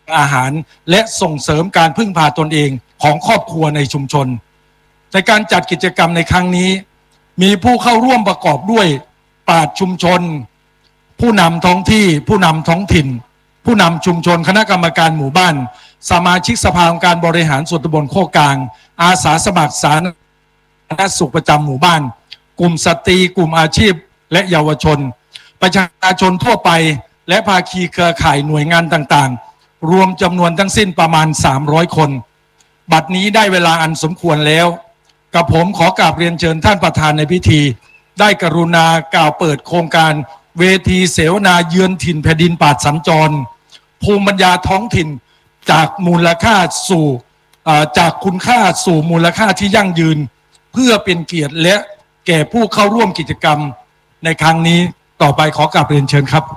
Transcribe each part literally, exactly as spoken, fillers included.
อาหารและส่งเสริมการพึ่งพาตนเองของครอบครัวในชุมชนในการจัดกิจกรรมในครั้งนี้มีผู้เข้าร่วมประกอบด้วยปราชญ์ชุมชนผู้นำท้องที่ผู้นำท้องถิ่นผู้นำชุมชนคณะกรรมการหมู่บ้านสมาชิกสภาองค์การบริหารส่วนตำบลโคกกลางอาสาสมัครสาธารณสุขประจำหมู่บ้านกลุ่มสตรีกลุ่มอาชีพและเยาวชนประชาชนทั่วไปและภาคีเครือข่ายหน่วยงานต่างๆรวมจำนวนทั้งสิ้นประมาณสามร้อยคนบัดนี้ได้เวลาอันสมควรแล้วกับผมขอกราบเรียนเชิญท่านประธานในพิธีได้กรุณากล่าวเปิดโครงการเวทีเสวนาเยือนถิ่นแผ่นดินป่าสัญจรภูมิปัญญาท้องถิ่นจากมูลค่าสู่จากคุณค่าสู่มูลค่าที่ยั่งยืนเพื่อเป็นเกียรติและแก่ผู้เข้าร่วมกิจกรรมในครั้งนี้ต่อไปขอกราบเรียนเชิญครับ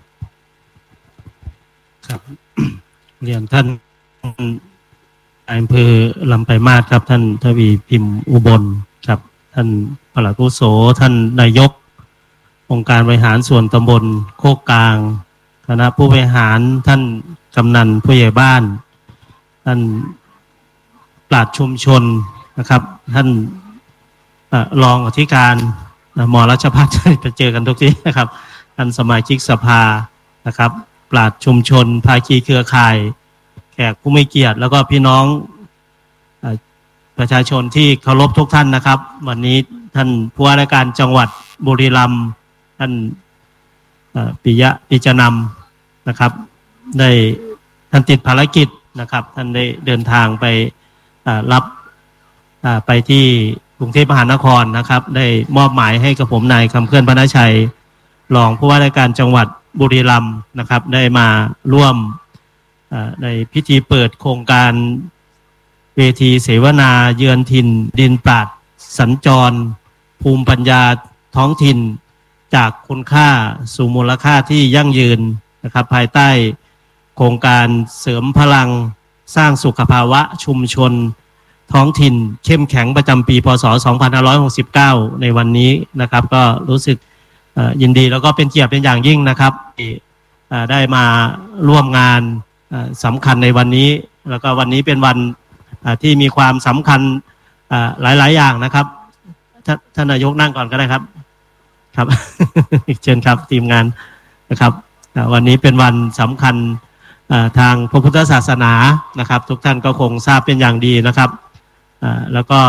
ครับเรียนท่านอำเภอลำปลายมาศครับท่านทวีพิมพ์อุบลครับท่านปลัดอาวุโสท่านนายกองค์การบริหารส่วนตำบลโคกกลางคณะผู้บริหารท่านกำนันผู้ใหญ่บ้านท่านปราชญ์ชุมชนนะครับท่านรองอธิการหมอรัชพัฒน์ไปเจอกันทุกที่นะครับท่านสมาชิกสภานะครับปราชญ์ชุมชนภาคีเครือข่ายแขกผู้มีเกียรติแล้วก็พี่น้องประชาชนที่เคารพทุกท่านนะครับวันนี้ท่านผู้ว่าราชการจังหวัดบุรีรัมย์ท่านปิยะปิจนำนะครับได้ท่านติดภารกิจนะครับท่านได้เดินทางไปรับไปที่กรุงเทพมหานครนะครับได้มอบหมายให้กับผมนายคำเคลื่อนพนชัยรองผู้ว่าราชการจังหวัดบุรีรัมย์นะครับได้มาร่วมในพิธีเปิดโครงการเวทีเสวนาเยือนถิ่นดินปราชญ์สัญจรภูมิปัญญาท้องถิ่นจากคุณค่าสู่มูลค่าที่ยั่งยืนนะครับภายใต้โครงการเสริมพลังสร้างสุขภาวะชุมชนท้องถิ่นเข้มแข็งประจำปีพ.ศ. สองพันห้าร้อยหกสิบเก้าในวันนี้นะครับก็รู้สึกยินดีแล้วก็เป็นเกียรติเป็นอย่างยิ่งนะครับที่ได้มาร่วมงานสำคัญในวันนี้แล้วก็วันนี้เป็นวันที่มีความสำคัญหลายๆอย่างนะครับท่านนายกนั่งก่อนก็ได้ครับครับ เชิญครับทีมงานนะครับวันนี้เป็นวันสำคัญทางพระพุทธศาสนานะครับทุกท่านก็คงทราบเป็นอย่างดีนะครับแล้วก็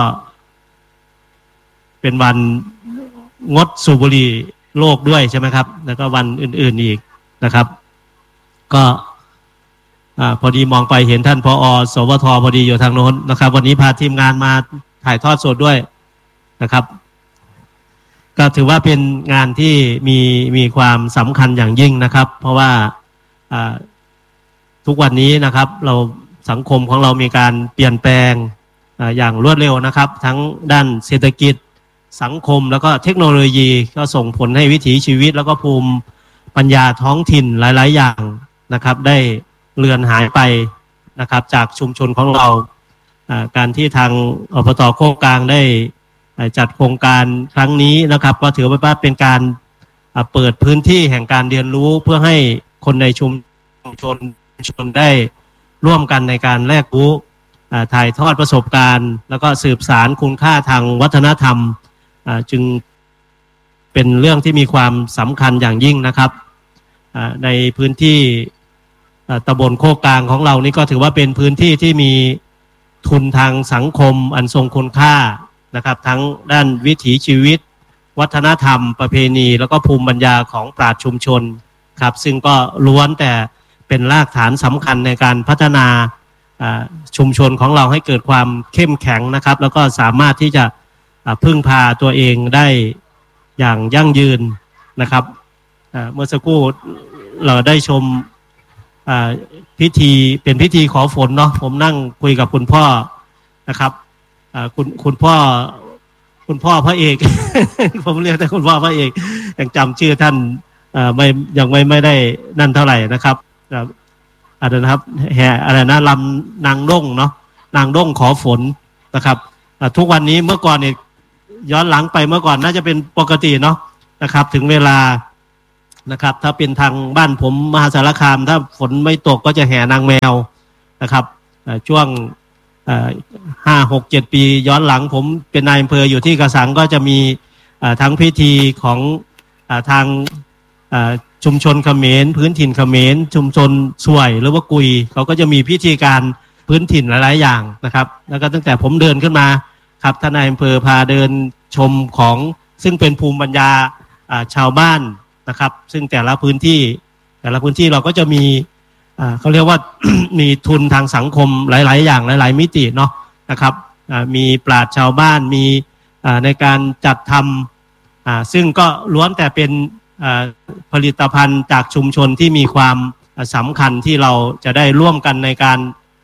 เป็นวันงดสูบบุหรี่โลกด้วยใช่ไหมครับแล้วก็วันอื่นๆอีกนะครับก็พอดีมองไปเห็นท่านผอ.สวท.พอดีอยู่ทางโน้นนะครับวันนี้พาทีมงานมาถ่ายทอดสดด้วยนะครับก็ถือว่าเป็นงานที่มีมีความสำคัญอย่างยิ่งนะครับเพราะว่าทุกวันนี้นะครับเราสังคมของเรามีการเปลี่ยนแปลงอย่างรวดเร็วนะครับทั้งด้านเศรษฐกิจสังคมแล้วก็เทคโนโลยีก็ส่งผลให้วิถีชีวิตแล้วก็ภูมิปัญญาท้องถิ่นหลายๆอย่างนะครับได้เลือนหายไปนะครับจากชุมชนของเราการที่ทางอบต.โคกกลางได้จัดโครงการครั้งนี้นะครับก็ถือว่าเป็นการเปิดพื้นที่แห่งการเรียนรู้เพื่อให้คนในชุมชนชนได้ร่วมกันในการแลกรู้ถ่ายทอดประสบการณ์แล้วก็สืบสานคุณค่าทางวัฒนธรรมจึงเป็นเรื่องที่มีความสำคัญอย่างยิ่งนะครับในพื้นที่ตำบลโคกกลางของเรานี่ก็ถือว่าเป็นพื้นที่ที่มีทุนทางสังคมอันทรงคุณค่านะครับทั้งด้านวิถีชีวิตวัฒนธรรมประเพณีแล้วก็ภูมิปัญญาของปราชญ์ชุมชนครับซึ่งก็ล้วนแต่เป็นรากฐานสำคัญในการพัฒนาชุมชนของเราให้เกิดความเข้มแข็งนะครับแล้วก็สามารถที่จะพึ่งพาตัวเองได้อย่างยั่งยืนนะครับเมื่อสักครู่เราได้ชมพิธีเป็นพิธีขอฝนเนาะผมนั่งคุยกับคุณพ่อนะครับคุณคุณพ่อคุณพ่อพระเอก ผมเรียกแต่คุณพ่อพระเอกยังจำชื่อท่านไม่ยังไม่ไม่ได้นั่นเท่าไหร่นะครับอะไรนะครับแห่อะไรนะลำนางด้งเนาะนางด้งขอฝนนะครับทุกวันนี้เมื่อก่อนเนี่ยย้อนหลังไปเมื่อก่อนน่าจะเป็นปกติเนาะนะครับถึงเวลานะครับถ้าเป็นทางบ้านผมมหาสารคามถ้าฝนไม่ตกก็จะแห่นางแมวนะครับช่วงห้าหกเจ็ดปีย้อนหลังผมเป็นนายอำเภออยู่ที่กระสังก็จะมีทั้งพิธีของทางชุมชนเขมรพื้นถิ่นเขมรชุมชนสวยหรือว่ากุยเขาก็จะมีพิธีการพื้นถิ่นหลายๆอย่างนะครับแล้วก็ตั้งแต่ผมเดินขึ้นมาครับท่านนายอำเภอพาเดินชมของซึ่งเป็นภูมิปัญญาชาวบ้านนะครับซึ่งแต่ละพื้นที่แต่ละพื้นที่เราก็จะมีเขาเรียกว่า มีทุนทางสังคมหลายๆอย่างหลายๆมิติเนาะนะครับมีปราชญ์ชาวบ้านมีในการจัดทำซึ่งก็ล้วนแต่เป็นผลิตภัณฑ์จากชุมชนที่มีความสำคัญที่เราจะได้ร่วมกันในการ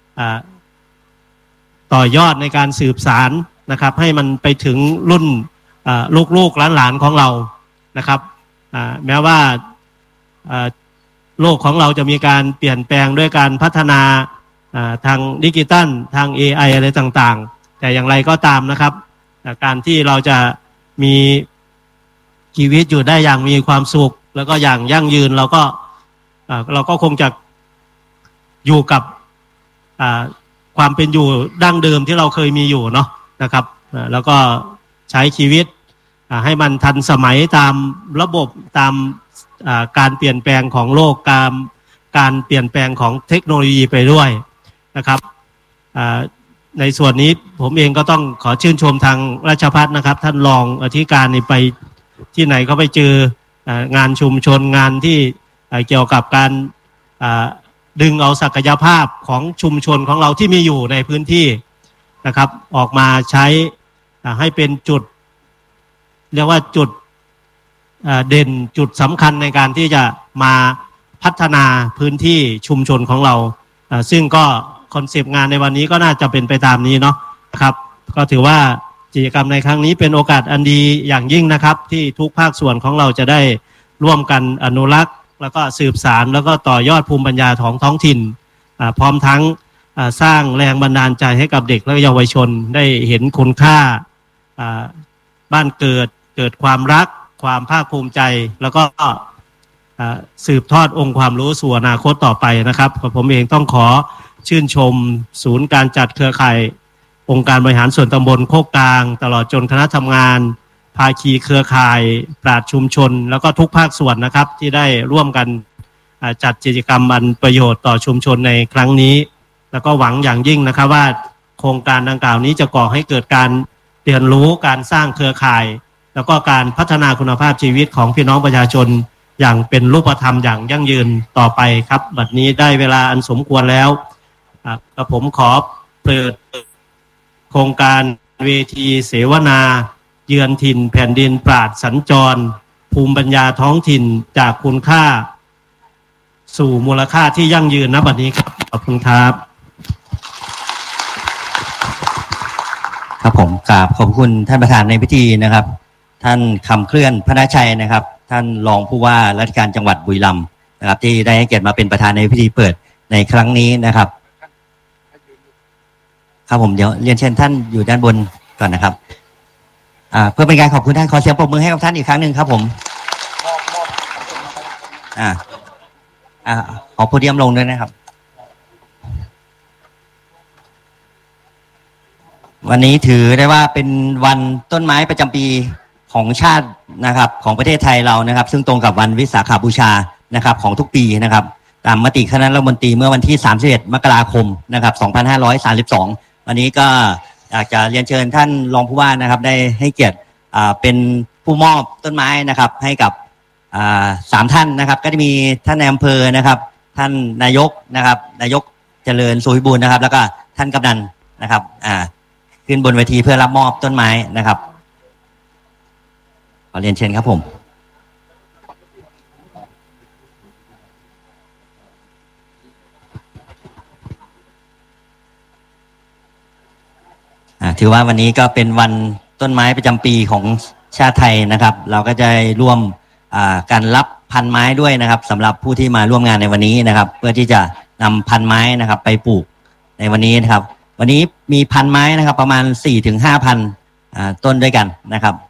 ต่อยอดในการสืบสารนะครับให้มันไปถึงรุ่นลูกๆหลานๆของเรานะครับแม้ว่าโลกของเราจะมีการเปลี่ยนแปลงด้วยการพัฒนาทางดิจิตัลทาง เอ ไอ อะไรต่างๆแต่อย่างไรก็ตามนะครับการที่เราจะมีชีวิตอยู่ได้อย่างมีความสุขแล้วก็อย่างยั่งยืนเราก็เราก็คงจะอยู่กับความเป็นอยู่ดั้งเดิมที่เราเคยมีอยู่เนาะนะครับแล้วก็ใช้ชีวิตให้มันทันสมัยตามระบบตามการเปลี่ยนแปลงของโลกการการเปลี่ยนแปลงของเทคโนโลยีไปด้วยนะครับในส่วนนี้ผมเองก็ต้องขอชื่นชมทางราชภัฏนะครับท่านรองอธิการไปที่ไหนก็ไปเจองานชุมชนงานที่เกี่ยวกับการดึงเอาศักยภาพของชุมชนของเราที่มีอยู่ในพื้นที่นะครับออกมาใช้ให้เป็นจุดเรียกว่าจุดเด่นจุดสำคัญในการที่จะมาพัฒนาพื้นที่ชุมชนของเราซึ่งก็คอนเซปต์งานในวันนี้ก็น่าจะเป็นไปตามนี้เนาะครับก็ถือว่ากิจกรรมในครั้งนี้เป็นโอกาสอันดีอย่างยิ่งนะครับที่ทุกภาคส่วนของเราจะได้ร่วมกันอนุรักษ์แล้วก็สืบสารแล้วก็ต่อยอดภูมิปัญญาของท้องถิ่นพร้อมทั้งสร้างแรงบันดาลใจให้กับเด็กและเยาวชนได้เห็นคุณค่าบ้านเกิดเกิดความรักความภาคภูมิใจแล้วก็สืบทอดองค์ความรู้สู่อนาคตต่อไปนะครับผมเองต้องขอชื่นชมศูนย์การจัดเครือข่ายองค์การบริหารส่วนตำบลโคกกลางตลอดจนคณะทำงานภาคีเครือข่ายปราชญ์ชุมชนแล้วก็ทุกภาคส่วนนะครับที่ได้ร่วมกันจัดกิจกรรมอันประโยชน์ต่อชุมชนในครั้งนี้แล้วก็หวังอย่างยิ่งนะครับว่าโครงการดังกล่าวนี้จะก่อให้เกิดการเรียนรู้การสร้างเครือข่ายแล้วก็การพัฒนาคุณภาพชีวิตของพี่น้องประชาชนอย่างเป็นรูปธรรมอย่างยั่งยืนต่อไปครับบัดนี้ได้เวลาอันสมควรแล้วกระผมขอเปิดโครงการเวทีเสวนาเยือนถิ่นแผ่นดินปราชญ์สัญจรภูมิปัญญาท้องถิ่นจากคุณค่าสู่มูลค่าที่ยั่งยืนณบัดนี้ครับขอบคุณครับครับผมกราบขอบคุณท่านประธานในพิธีนะครับท่านคำเคลื่อนพนาชัยนะครับท่านรองผู้ว่าราชการจังหวัดบุรีรัมย์นะครับที่ได้ให้เกียรติมาเป็นประธานในพิธีเปิดในครั้งนี้นะครับครับผมเดี๋ยวเรียนเชิญท่านอยู่ด้านบนก่อนนะครับอ่าเพื่อเป็นการขอบคุณท่านขอเสียงปรบมือให้กับท่านอีกครั้งหนึ่งครับผมอ่าอ่าขอโพเดียมลงด้วยนะครับวันนี้ถือได้ว่าเป็นวันต้นไม้ประจำปีของชาตินะครับของประเทศไทยเรานะครับซึ่งตรงกับวันวิสาขบูชานะครับของทุกปีนะครับตามมติคณะรัฐมนตรีเมื่อวันที่สามสิบเอ็ดมกราคมนะครับสองพันห้าร้อยสามสิบสองวันนี้ก็อยากจะเรียนเชิญท่านรองผู้ว่านะครับได้ให้เกียรติอ่าเป็นผู้มอบต้นไม้นะครับให้กับอ่าสามท่านนะครับก็จะมีท่านนายอำเภอนะครับท่านนายกนะครับนายกเจริญสุวิบูลย์นะครับแล้วก็ท่านกำนันนะครับอ่าขึ้นบนเวทีเพื่อรับมอบต้นไม้นะครับขอเรียนเชิญครับผมถือว่าวันนี้ก็เป็นวันต้นไม้ประจำปีของชาติไทยนะครับเราก็จะร่วมการรับพันไม้ด้วยนะครับสำหรับผู้ที่มาร่วมงานในวันนี้นะครับเพื่อที่จะนำพันไม้นะครับไปปลูกในวันนี้นะครับวันนี้มีพันไม้นะครับประมาณ สี่ถึงห้าพัน ต้นด้วยกันนะครับ